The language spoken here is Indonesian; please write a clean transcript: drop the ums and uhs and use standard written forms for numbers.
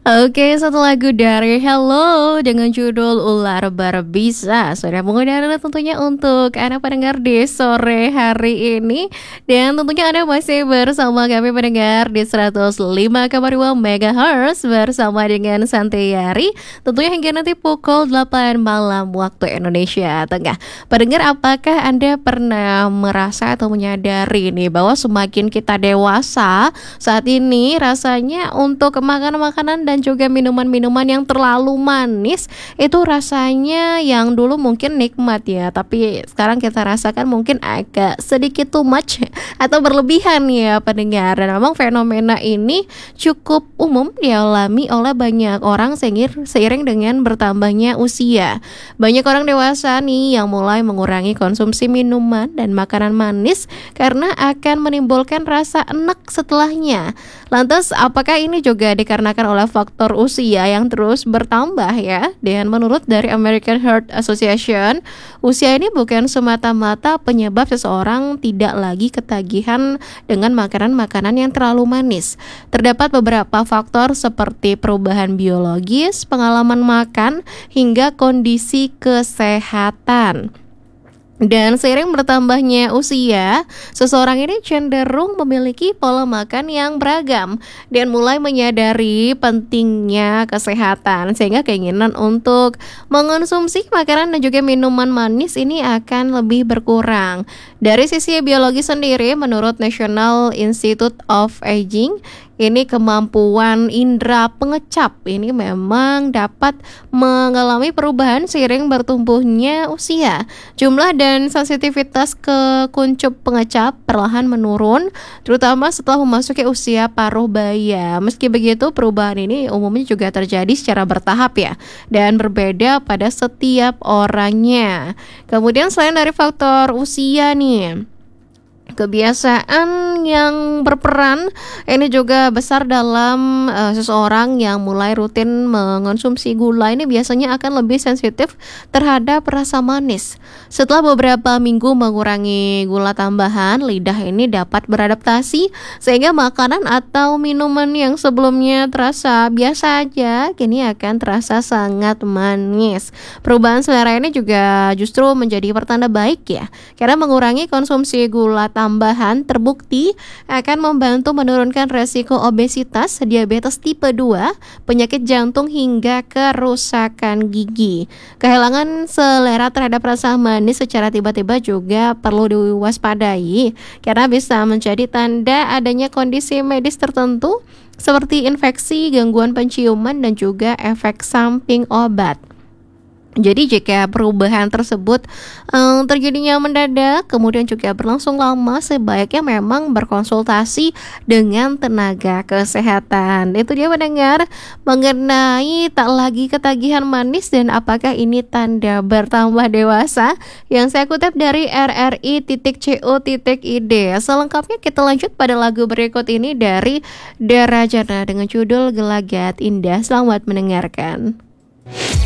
Oke, satu lagu dari Hello dengan judul Ular Berbisa sudah mengudara tentunya untuk Anda pendengar di sore hari ini. Dan tentunya Anda masih bersama kami pendengar di 105,2 MHz bersama dengan Santiari. Tentunya hingga nanti pukul 8 malam waktu Indonesia Tengah. Pendengar, apakah Anda pernah merasa atau menyadari nih bahwa semakin kita dewasa saat ini rasanya untuk makan makanan dan juga minuman-minuman yang terlalu manis itu rasanya yang dulu mungkin nikmat ya, tapi sekarang kita rasakan mungkin agak sedikit too much atau berlebihan ya pendengar. Dan memang fenomena ini cukup umum dialami oleh banyak orang seiring dengan bertambahnya usia. Banyak orang dewasa nih yang mulai mengurangi konsumsi minuman dan makanan manis karena akan menimbulkan rasa enak setelahnya. Lantas apakah ini juga dikarenakan oleh faktor usia yang terus bertambah ya? Dan menurut dari American Heart Association, usia ini bukan semata-mata penyebab seseorang tidak lagi ketagihan dengan makanan-makanan yang terlalu manis. Terdapat beberapa faktor seperti perubahan biologis, pengalaman makan, hingga kondisi kesehatan. Dan seiring bertambahnya usia, seseorang ini cenderung memiliki pola makan yang beragam dan mulai menyadari pentingnya kesehatan, sehingga keinginan untuk mengonsumsi makanan dan juga minuman manis ini akan lebih berkurang. Dari sisi biologi sendiri, menurut National Institute of Aging, ini kemampuan indera pengecap ini memang dapat mengalami perubahan seiring bertumbuhnya usia. Jumlah dan sensitivitas ke kuncup pengecap perlahan menurun, terutama setelah memasuki usia paruh baya. Meski begitu, perubahan ini umumnya juga terjadi secara bertahap ya, dan berbeda pada setiap orangnya. Kemudian selain dari faktor usia nih, kebiasaan yang berperan ini juga besar dalam seseorang yang mulai rutin mengonsumsi gula ini biasanya akan lebih sensitif terhadap rasa manis. Setelah beberapa minggu mengurangi gula tambahan, lidah ini dapat beradaptasi sehingga makanan atau minuman yang sebelumnya terasa biasa aja kini akan terasa sangat manis. Perubahan selera ini juga justru menjadi pertanda baik ya, karena mengurangi konsumsi gula tambahan terbukti akan membantu menurunkan resiko obesitas, diabetes tipe 2, penyakit jantung hingga kerusakan gigi. Kehilangan selera terhadap rasa manis secara tiba-tiba juga perlu diwaspadai karena bisa menjadi tanda adanya kondisi medis tertentu seperti infeksi, gangguan penciuman dan juga efek samping obat. Jadi jika perubahan tersebut terjadinya mendadak, kemudian juga berlangsung lama, sebaiknya memang berkonsultasi dengan tenaga kesehatan. Itu dia pendengar mengenai tak lagi ketagihan manis dan apakah ini tanda bertambah dewasa, yang saya kutip dari rri.co.id. Selengkapnya kita lanjut pada lagu berikut ini dari Dara Jana dengan judul Gelagat Indah. Selamat mendengarkan.